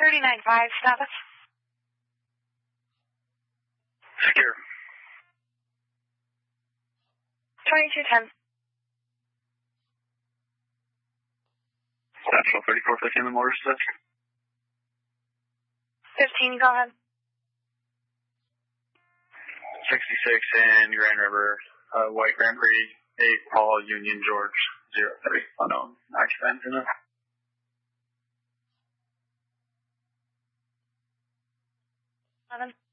39.5, status. Secure. 2210. Central 3415, the motor sets. 15, go ahead. 66 in Grand River, White Grand Prix, 8 Paul Union George, 03, unknown, occupant in it. 7.